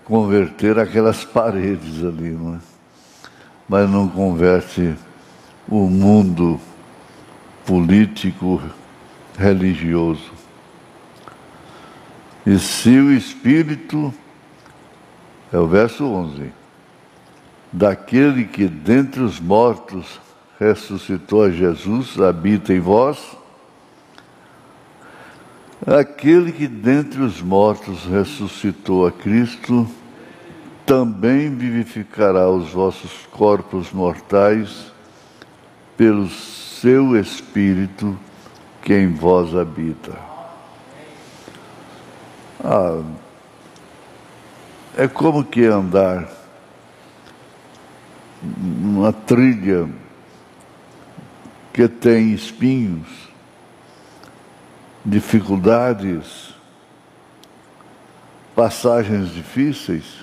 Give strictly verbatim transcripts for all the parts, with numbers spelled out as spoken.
converter aquelas paredes ali, não é? Mas não converte o mundo político, religioso. E se o Espírito, é o verso onze, daquele que dentre os mortos ressuscitou a Jesus, habita em vós, aquele que dentre os mortos ressuscitou a Cristo, também vivificará os vossos corpos mortais pelo seu Espírito que em vós habita. Ah, é como que andar numa trilha que tem espinhos, dificuldades, passagens difíceis,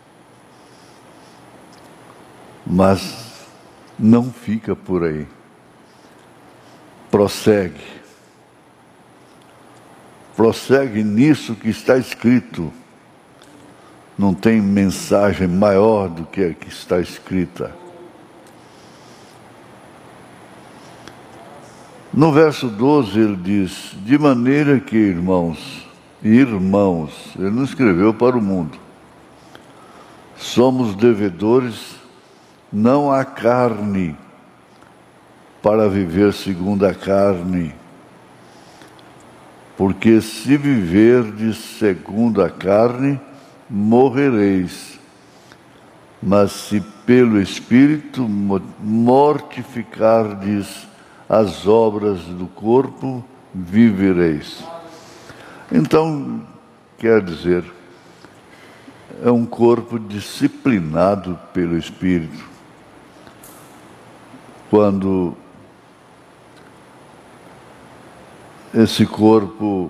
mas não fica por aí. Prossegue. Prossegue nisso que está escrito. Não tem mensagem maior do que a que está escrita. No verso doze ele diz, de maneira que irmãos e irmãos, ele não escreveu para o mundo, somos devedores não à carne, para viver segundo a carne, porque se viverdes segundo a carne, morrereis, mas se pelo Espírito mortificardes as obras do corpo, vivereis. Então, quer dizer, é um corpo disciplinado pelo Espírito. Quando esse corpo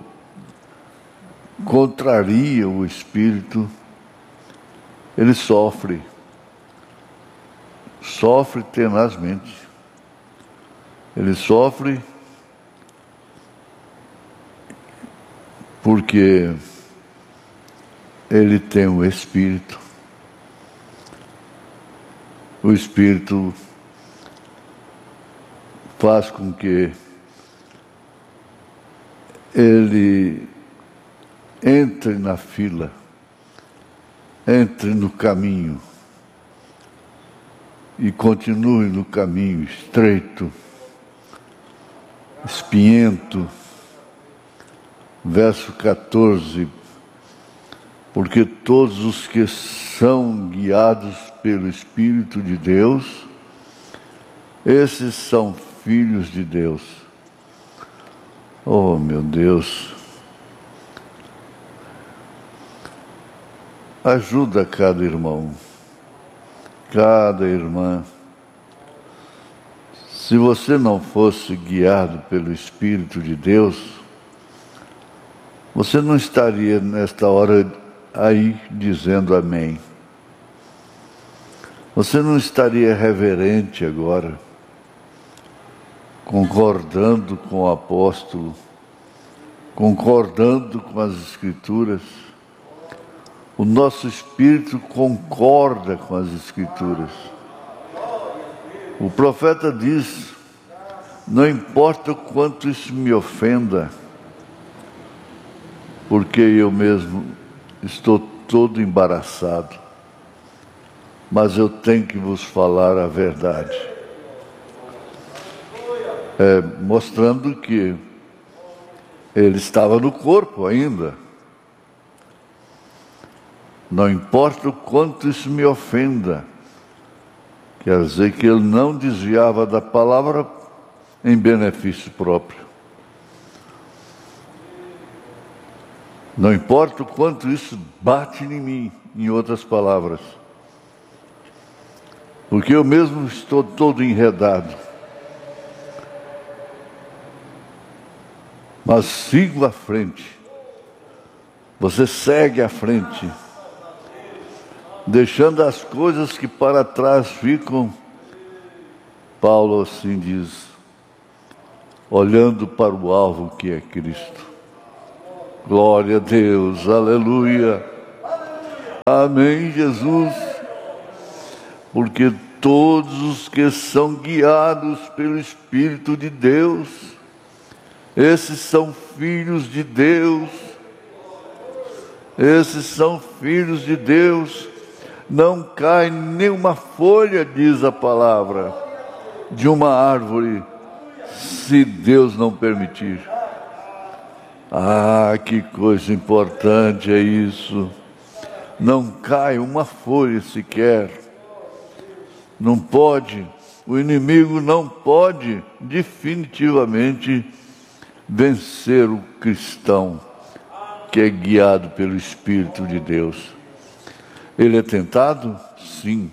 contraria o Espírito, ele sofre, sofre tenazmente. Ele sofre porque ele tem o Espírito. O Espírito faz com que ele entre na fila, entre no caminho e continue no caminho estreito, espinhento. Verso quatorze, porque todos os que são guiados pelo Espírito de Deus, esses são filhos de Deus. Oh, meu Deus! Ajuda cada irmão, cada irmã. Se você não fosse guiado pelo Espírito de Deus, você não estaria nesta hora aí dizendo amém. Você não estaria reverente agora, concordando com o apóstolo, concordando com as Escrituras. O nosso espírito concorda com as Escrituras. O profeta diz, não importa o quanto isso me ofenda, porque eu mesmo estou todo embaraçado, mas eu tenho que vos falar a verdade. É, mostrando que ele estava no corpo ainda. Não importa o quanto isso me ofenda, quer dizer que ele não desviava da palavra em benefício próprio. Não importa o quanto isso bate em mim, em outras palavras, porque eu mesmo estou todo enredado. Mas sigo à frente. Você segue à frente, deixando as coisas que para trás ficam. Paulo assim diz, olhando para o alvo que é Cristo. Glória a Deus, aleluia. Amém, Jesus. Porque todos os que são guiados pelo Espírito de Deus, esses são filhos de Deus. Esses são filhos de Deus. Não cai nenhuma folha, diz a palavra, de uma árvore, se Deus não permitir. Ah, que coisa importante é isso. Não cai uma folha sequer. Não pode, o inimigo não pode definitivamente vencer o cristão que é guiado pelo Espírito de Deus. Ele é tentado? Sim.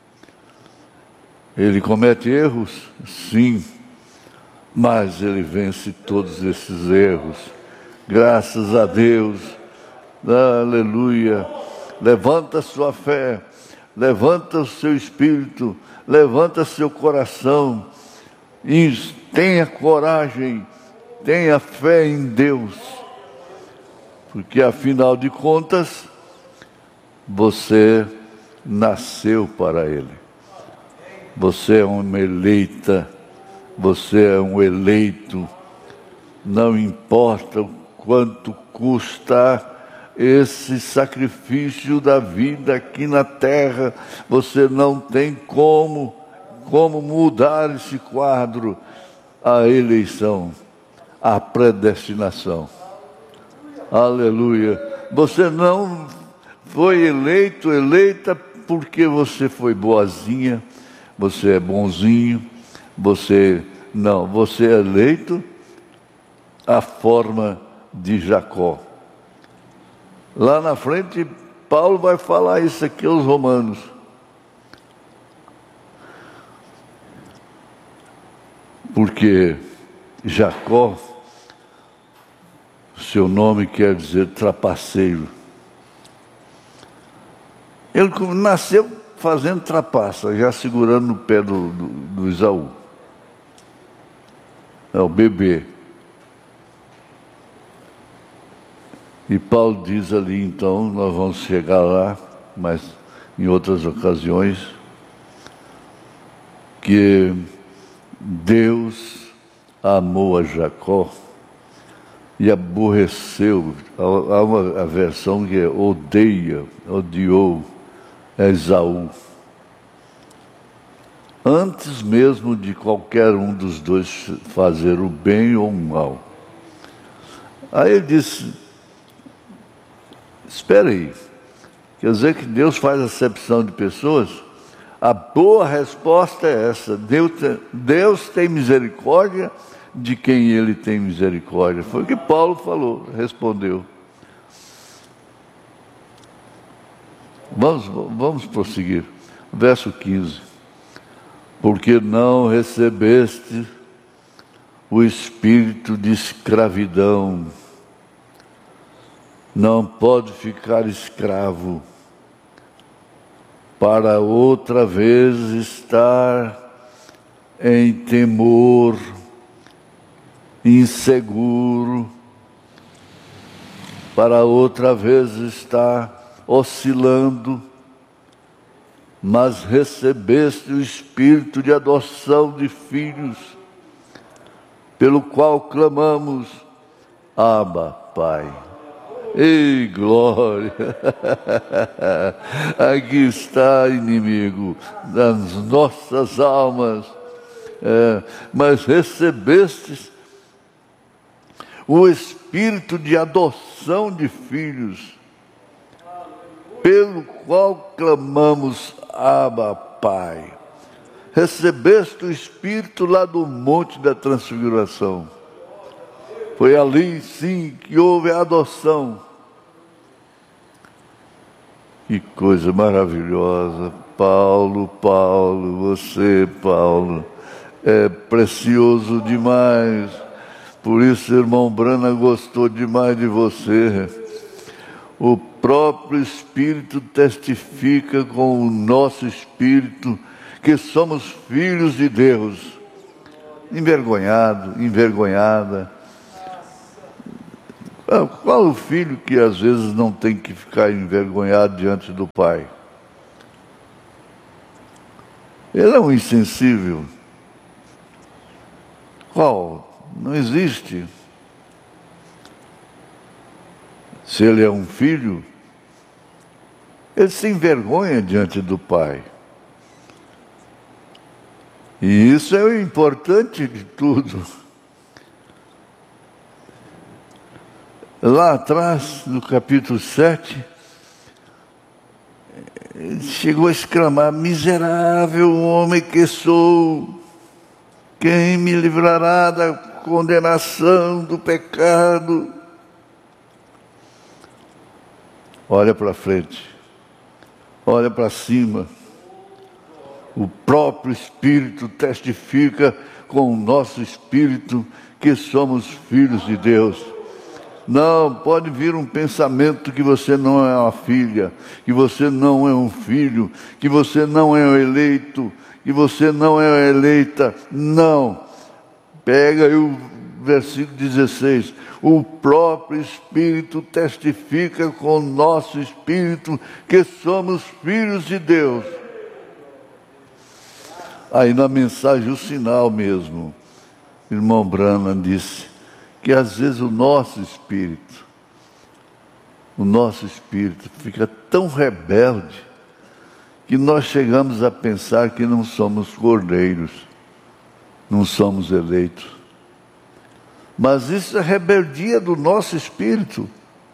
Ele comete erros? Sim. Mas ele vence todos esses erros. Graças a Deus. Aleluia. Levanta a sua fé. Levanta o seu espírito. Levanta seu coração. E tenha coragem. Tenha fé em Deus. Porque afinal de contas, você nasceu para Ele. Você é uma eleita, você é um eleito. Não importa o quanto custa esse sacrifício da vida aqui na terra, você não tem como, como mudar esse quadro, a eleição, a predestinação. Aleluia. Você não foi eleito, eleita porque você foi boazinha, você é bonzinho, você não, você é eleito à forma de Jacó. Lá na frente, Paulo vai falar isso aqui aos romanos. Porque Jacó, seu nome quer dizer trapaceiro. Ele nasceu fazendo trapaça, já segurando no pé do, do, do Esaú. É o bebê. E Paulo diz ali, então, nós vamos chegar lá, mas em outras ocasiões, que Deus amou a Jacó e aborreceu. Há uma a versão que é odeia, odiou Esaú, antes mesmo de qualquer um dos dois fazer o bem ou o mal. Aí ele disse, espera aí, quer dizer que Deus faz acepção de pessoas? A boa resposta é essa, Deus, Deus tem misericórdia de quem Ele tem misericórdia. Foi o que Paulo falou, respondeu. Vamos, vamos prosseguir. Verso quinze. Porque não recebeste o espírito de escravidão. Não pode ficar escravo para outra vez estar em temor, inseguro, para outra vez estar oscilando, mas recebeste o espírito de adoção de filhos, pelo qual clamamos, Abba, Pai. Ei, glória! Aqui está, inimigo, das nossas almas, é, mas recebestes o espírito de adoção de filhos, pelo qual clamamos, Abba, Pai. Recebeste o Espírito lá do Monte da Transfiguração. Foi ali, sim, que houve a adoção. Que coisa maravilhosa. Paulo, Paulo, você, Paulo, é precioso demais. Por isso, irmão Brana gostou demais de você. O próprio Espírito testifica com o nosso Espírito que somos filhos de Deus. Envergonhado, envergonhada. Qual o filho que às vezes não tem que ficar envergonhado diante do pai? Ele é um insensível. Qual? Não existe. Se ele é um filho, ele se envergonha diante do pai. E isso é o importante de tudo. Lá atrás, no capítulo sete, ele chegou a exclamar: miserável homem que sou, quem me livrará da condenação do pecado? Olha para frente, olha para cima. O próprio Espírito testifica com o nosso espírito que somos filhos de Deus. Não, pode vir um pensamento que você não é uma filha, que você não é um filho, que você não é um eleito, que você não é uma eleita. Não. Pega aí o versículo dezesseis. O próprio Espírito testifica com o nosso espírito que somos filhos de Deus. Aí na mensagem, o sinal mesmo, o irmão Branham disse que às vezes o nosso espírito, o nosso espírito fica tão rebelde que nós chegamos a pensar que não somos cordeiros, não somos eleitos. Mas isso é rebeldia do nosso espírito.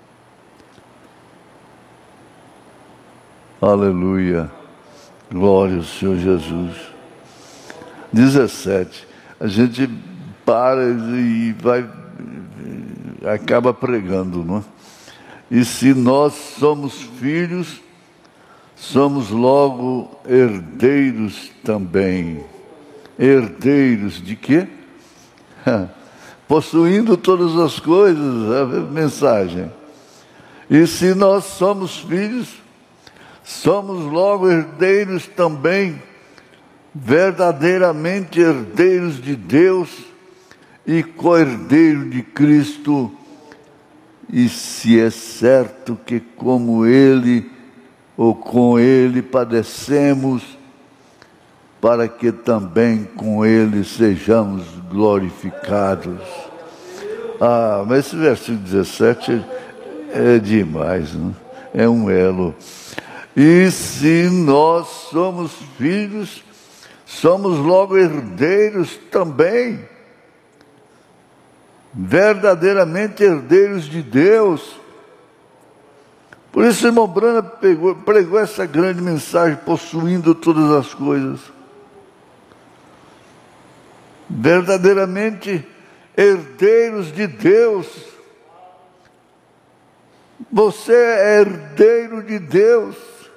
Aleluia. Glória ao Senhor Jesus. dezessete. A gente para e vai, acaba pregando, não é? E se nós somos filhos, somos logo herdeiros também. Herdeiros de quê? Possuindo todas as coisas, a mensagem. E se nós somos filhos, somos logo herdeiros também, verdadeiramente herdeiros de Deus e co-herdeiro de Cristo. E se é certo que como Ele ou com Ele padecemos, para que também com Ele sejamos glorificados. Ah, mas esse versículo dezessete é demais, não? É um elo. E se nós somos filhos, somos logo herdeiros também, verdadeiramente herdeiros de Deus. Por isso o irmão Branham pegou, pregou essa grande mensagem, possuindo todas as coisas. Verdadeiramente herdeiros de Deus. Você é herdeiro de Deus.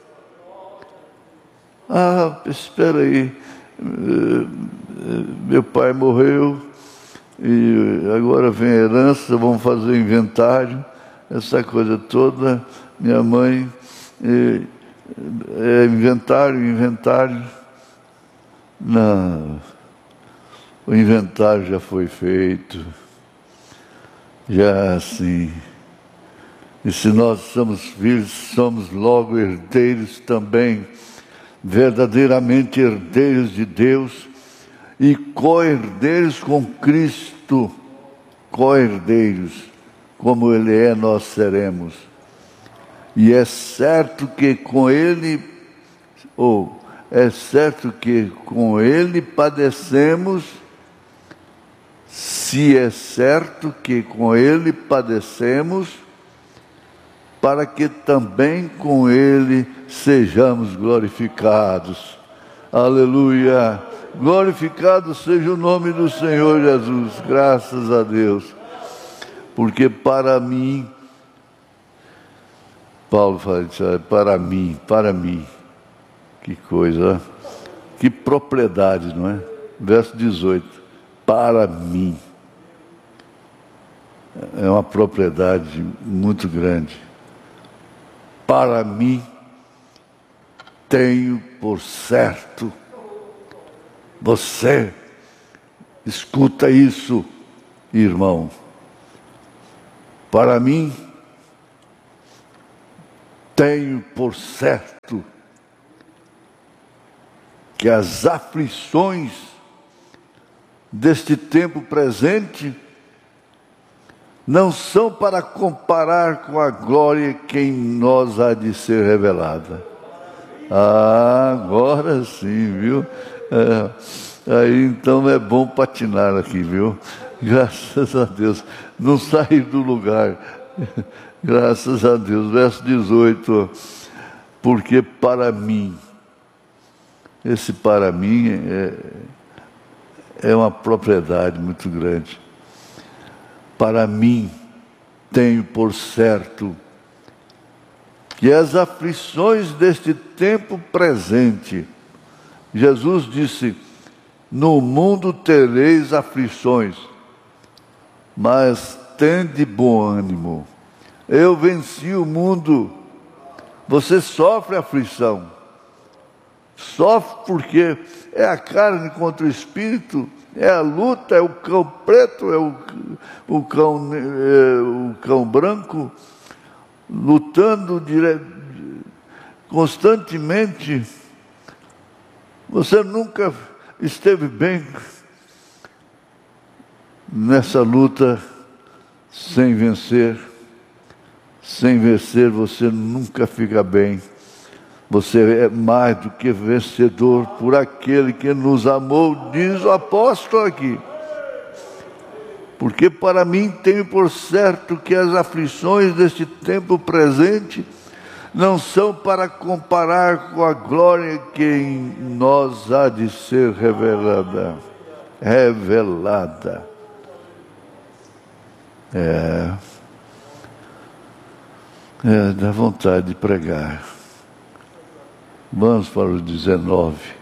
Ah, espera aí, meu pai morreu e agora vem a herança, vamos fazer inventário, essa coisa toda. Minha mãe, é, é inventário, inventário. Não, o inventário já foi feito, já assim. E se nós somos filhos, somos logo herdeiros também, verdadeiramente herdeiros de Deus e co-herdeiros com Cristo, co-herdeiros, como Ele é, nós seremos. E é certo que com Ele, ou é certo que com Ele padecemos, se é certo que com Ele padecemos, para que também com Ele sejamos glorificados. Aleluia! Glorificado seja o nome do Senhor Jesus, graças a Deus. Porque para mim, Paulo fala isso, para mim, para mim, que coisa, que propriedade, não é? Verso dezoito, para mim, é uma propriedade muito grande. Para mim, tenho por certo, você, escuta isso, irmão, Para mim, tenho por certo que as aflições deste tempo presente não são para comparar com a glória que em nós há de ser revelada. Ah, agora sim, viu? É, aí então é bom patinar aqui, viu? Graças a Deus. Não sair do lugar. Graças a Deus. Verso dezoito. Porque para mim, esse para mim é, é uma propriedade muito grande. Para mim, tenho por certo que as aflições deste tempo presente, Jesus disse, no mundo tereis aflições, mas tende bom ânimo. Eu venci o mundo. Você sofre aflição. Sofre porque é a carne contra o espírito, é a luta, é o cão preto, é o, o, cão, é o cão branco, lutando dire... constantemente. Você nunca esteve bem nessa luta sem vencer. Sem vencer você nunca fica bem. Você é mais do que vencedor por aquele que nos amou, diz o apóstolo aqui. Porque para mim tenho por certo que as aflições deste tempo presente não são para comparar com a glória que em nós há de ser revelada. Revelada. É, é, dá vontade de pregar. Vamos para o dezenove.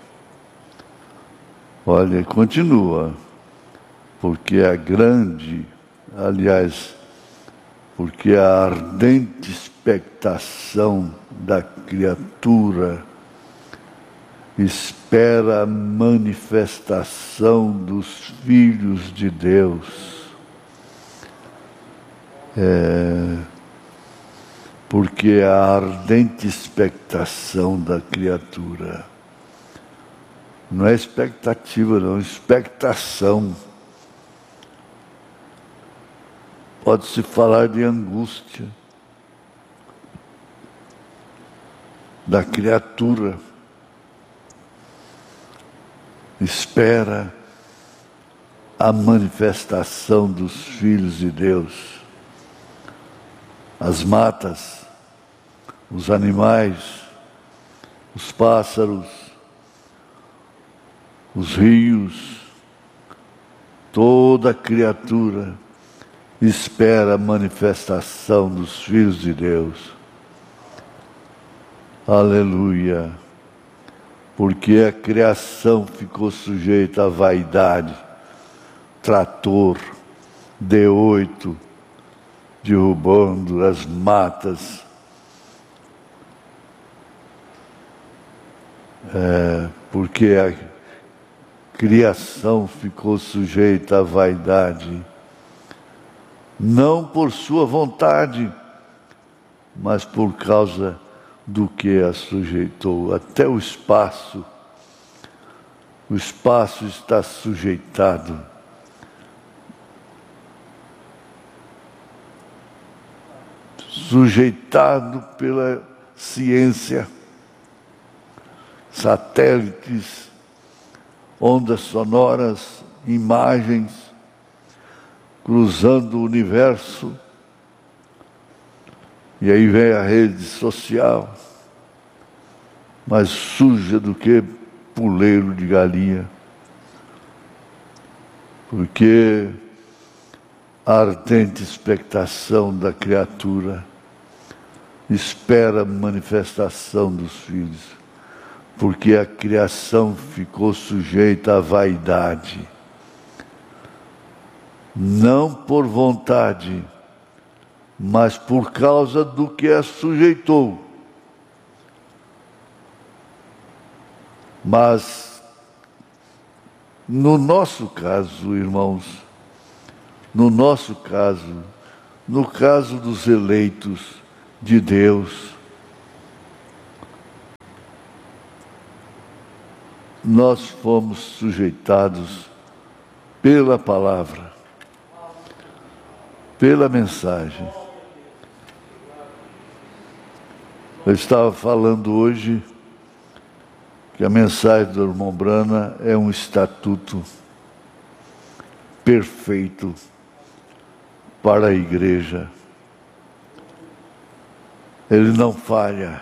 Olha, continua. Porque a grande, aliás, porque a ardente expectação da criatura espera a manifestação dos filhos de Deus. É, porque a ardente expectação da criatura, não é expectativa não, expectação. Pode-se falar de angústia da criatura. Espera a manifestação dos filhos de Deus. As matas, os animais, os pássaros, os rios, toda criatura espera a manifestação dos filhos de Deus. Aleluia! Porque a criação ficou sujeita à vaidade, trator, D oito, derrubando as matas. É, porque a criação ficou sujeita à vaidade, não por sua vontade, mas por causa do que a sujeitou. Até o espaço, o espaço está sujeitado. Sujeitado pela ciência, satélites, ondas sonoras, imagens, cruzando o universo. E aí vem a rede social, mais suja do que puleiro de galinha. Porque a ardente expectação da criatura espera a manifestação dos filhos, porque a criação ficou sujeita à vaidade, não por vontade, mas por causa do que a sujeitou. Mas, no nosso caso, irmãos, no nosso caso, no caso dos eleitos de Deus, nós fomos sujeitados pela palavra, pela mensagem. Eu estava falando hoje que a mensagem do irmão Brana é um estatuto perfeito para a igreja. Ele não falha.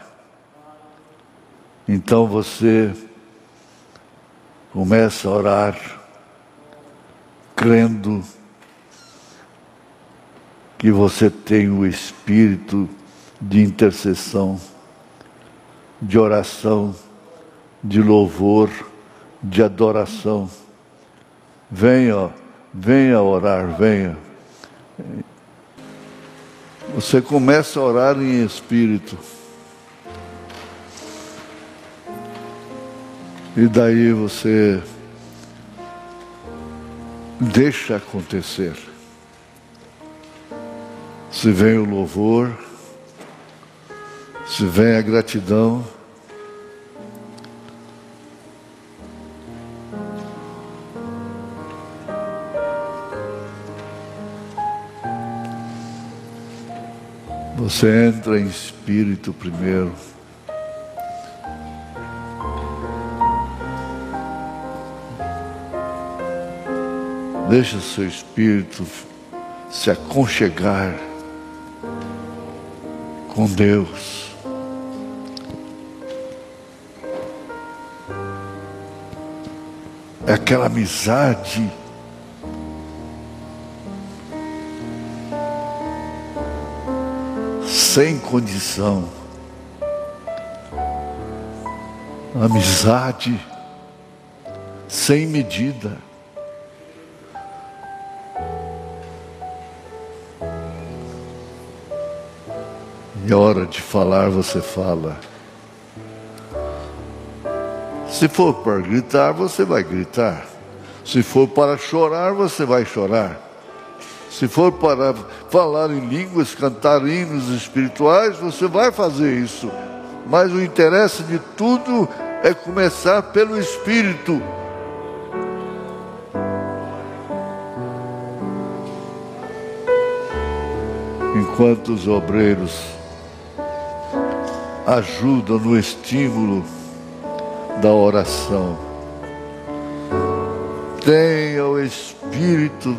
Então você começa a orar, crendo que você tem o espírito de intercessão, de oração, de louvor, de adoração. Venha, venha orar, venha. Você começa a orar em espírito. E daí você deixa acontecer. Se vem o louvor, se vem a gratidão, você entra em espírito primeiro. Deixa o seu espírito se aconchegar com Deus. É aquela amizade sem condição. Amizade sem medida. E a hora de falar, você fala. Se for para gritar, você vai gritar. Se for para chorar, você vai chorar. Se for para falar em línguas, cantar hinos espirituais, você vai fazer isso. Mas o interesse de tudo é começar pelo Espírito. Enquanto os obreiros ajudam no estímulo da oração, tenha o espírito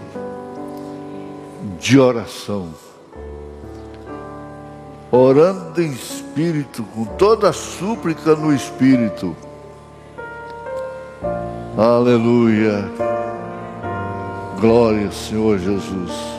de oração, orando em espírito, com toda a súplica no espírito. Aleluia, glória ao Senhor Jesus.